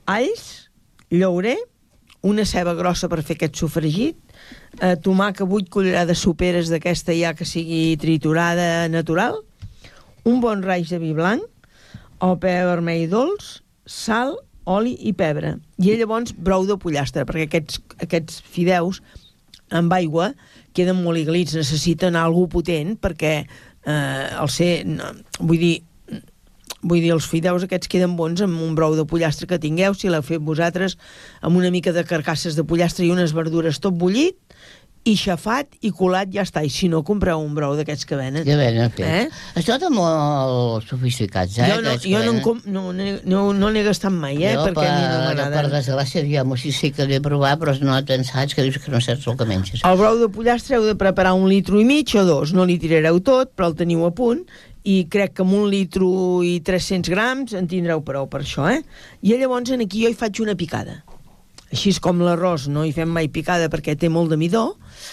alls, llaurer, una ceba grossa per fer aquest sofregit, tomàquet 8 cullerades soperes d'aquesta ja que sigui triturada natural, un bon raig de vi blanc, el pebre vermell dolç, sal, oli i pebre. I llavors brou de pollastre, perquè aquests fideus amb aigua queden molt iglits, necessiten alguna potent perquè vull dir, els fideus aquests queden bons amb un brou de pollastre que tingueu, si l'heu fet vosaltres, amb una mica de carcasses de pollastre i unes verdures tot bullit, i xafat i colat, ja està. I si no, compreu un brou d'aquests que venen. Que venen fets. Això està molt sofisticat, Jo no n'he gastat mai, perquè a mi no m'agrada. Per desgràcia, diguem-ho, sí que l'he provat, però no te'n saps que dius que no saps el que menges. El brou de pollastre heu de preparar 1,5 litres o 2, no li tirareu tot, però el teniu a punt, i crec que amb 1 litre i 300 grams en tindreu prou per això, I llavors aquí jo hi faig una picada. Així és com l'arròs, no hi fem mai picada perquè té molt de midó.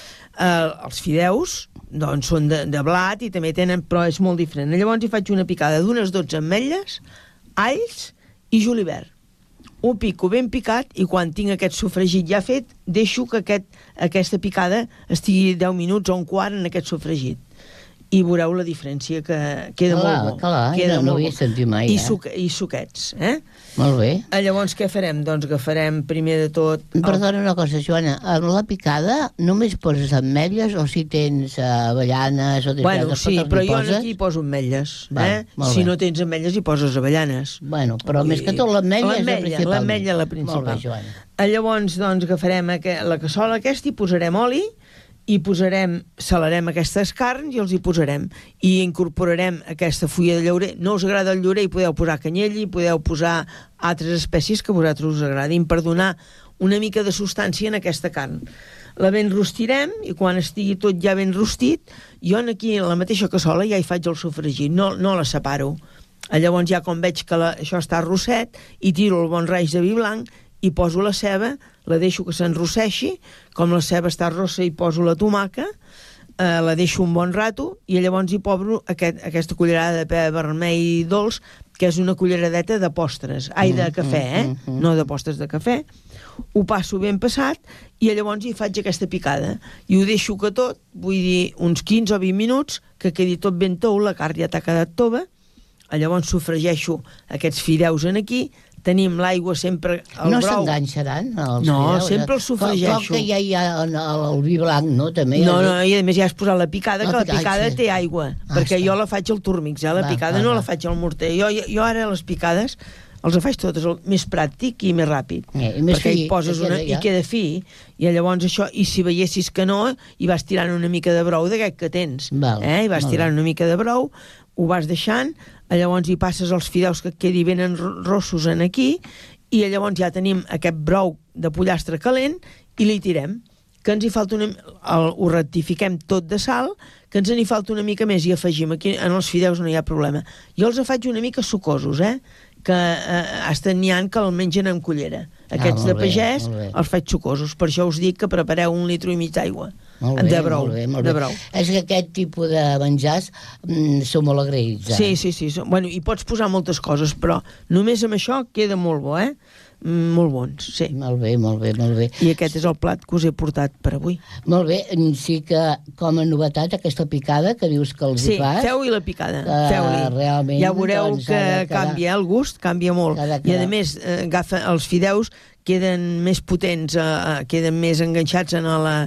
Els fideus doncs són de blat i també tenen, però és molt diferent. Llavors hi faig una picada d'unes 12 ametlles, alls i julivert. Ho pico ben picat i quan tinc aquest sofregit ja fet, deixo que aquesta picada estigui 10 minuts o un quart en aquest sofregit. I veureu la diferència, que queda molt bo. Clar, no ho havia sentit mai. I suquets, Molt bé. Llavors què farem? Doncs agafarem primer de tot... Perdona una cosa, Joana, amb la picada només poses ametlles o si tens avellanes o... Bueno, sí, però jo aquí poso ametlles, Si no tens ametlles hi poses avellanes. Bueno, però més que tot l'ametlla és la principal. L'ametlla és la principal. Molt bé, Joana. Llavors, doncs, agafarem la cassola aquesta i posarem oli i salarem aquestes carns i els hi posarem. I incorporarem aquesta fulla de llaurer. No us agrada el llaurer, hi podeu posar canyella, hi podeu posar altres espècies que a vosaltres us agradin per donar una mica de substància en aquesta carn. La ben rostirem i quan estigui tot ja ben rostit, jo aquí en la mateixa cassola ja hi faig el sofregit, no la separo. Llavors ja quan veig que això està rosset i tiro el bon raig de vi blanc i poso la ceba, la deixo que s'enrosseixi, com la ceba està rossa i poso la tomaca, la deixo un bon rato i llavors hi poso aquesta cullerada de pebre vermell dolç, que és una culleradeta de postres, de cafè, no de postres de cafè. Ho passo ben passat i llavors hi faig aquesta picada i ho deixo que tot, vull dir uns 15 o 20 minuts, que quedi tot ben tou, la carn ja t'ha quedat tova. Llavors sofregeixo aquests fideus en aquí. Tenim l'aigua sempre al brou. No s'enganxaran els fideus? No, sempre els sofregeixo. Com que ja hi ha el vi blanc, no? També no, i a més ja has posat la picada, que la picada té aigua, perquè jo la faig al túrmix, la picada no la faig al morter. Jo ara les picades els faig totes més pràctic i més ràpid, perquè hi poses i queda fi, i llavors això, i si veiessis que no, hi vas tirant una mica de brou d'aquest que tens, hi vas tirant una mica de brou, ho vas deixant, llavors hi passes els fideus que quedi ben rossos en aquí, i llavors ja tenim aquest brou de pollastre calent i li tirem, que ens hi falta ho rectifiquem tot de sal, que ens n'hi falta una mica més i afegim. Aquí en els fideus no hi ha problema. Jo els faig una mica sucosos, que n'hi ha que el mengen amb cullera. Aquests de pagès els faig sucosos. Per això us dic que prepareu 1,5 litres d'aigua de brou. És que aquest tipus de menjars són molt agraïts. Sí. Bueno, hi pots posar moltes coses, però només amb això queda molt bo, molt bons, sí. Molt bé. I aquest és el plat que us he portat per avui. Molt bé, sí que com a novetat aquesta picada que dius que els hi fas... Sí, feu-hi la picada, feu-li. Ja veureu que canvia el gust, canvia molt. I a més, els fideus queden més potents, queden més enganxats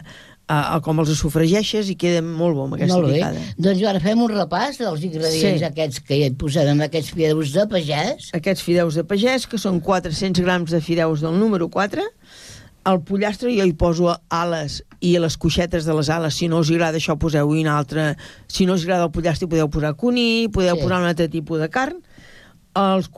com els sofregeixes i queden molt bo amb aquesta picada. Doncs ara fem un repàs dels ingredients aquests que hi posem, aquests fideus de pagès. Aquests fideus de pagès, que són 400 grams de fideus del número 4. El pollastre jo hi poso ales i les cuixetes de les ales. Si no us agrada això, poseu-hi una altra. Si no us agrada el pollastre, podeu posar cuní, podeu posar un altre tipus de carn. Els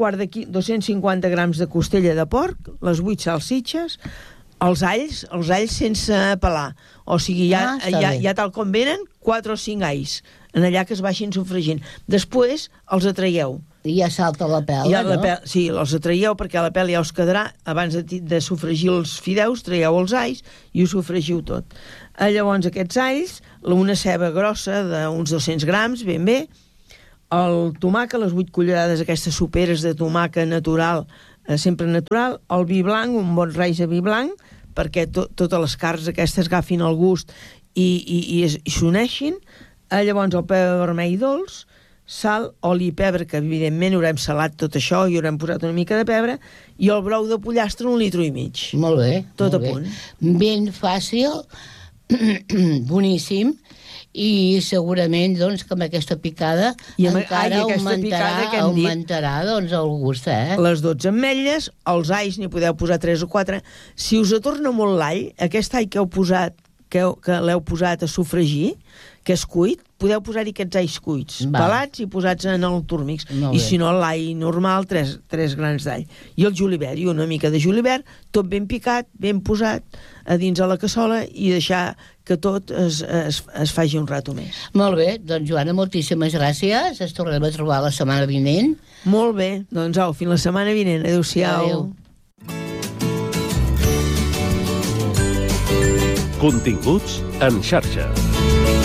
250 grams de costella de porc, les 8 salsitxes, els alls sense pelar. O sigui, ja tal com venen, 4 o 5 alls, en allà que es vagin sofregint. Després els atraieu. I ja salta la pela, no? Sí, els atraieu perquè la pela ja us quedarà. Abans de sofregir els fideus, traieu els alls i ho sofregiu tot. Llavors aquests alls, una ceba grossa d'uns 200 grams, ben bé, el tomàquet, les 8 cullerades aquestes soperes de tomàquet natural sempre natural, el vi blanc, un bon raig de vi blanc, perquè totes les carns aquestes agafin el gust i s'uneixin. Llavors el pebre vermell dolç, sal, oli i pebre, que evidentment haurem salat tot això i haurem posat una mica de pebre, i el brou de pollastre 1,5 litres. Molt bé. Tot molt a punt. Bé. Ben fàcil, boníssim, i segurament doncs, que amb aquesta picada encara augmentarà doncs, el gust. Les 12 ametlles, els alls n'hi podeu posar 3 o 4. Si us atorna molt l'all, aquest all que heu posat, que l'heu posat a sofregir, que és cuit, podeu posar-hi aquests alls cuits, pelats i posats en el túrmix. I si no, l'all normal, 3 grans d'all. I el julivert, i una mica de julivert, tot ben picat, ben posat a dins de la cassola i deixar que tot es faci un rato més. Molt bé, doncs Joana, moltíssimes gràcies. Ens tornarem a trobar la setmana vinent. Molt bé, doncs au, fins la setmana vinent. Adéu-siau. Adéu. Continguts en xarxa.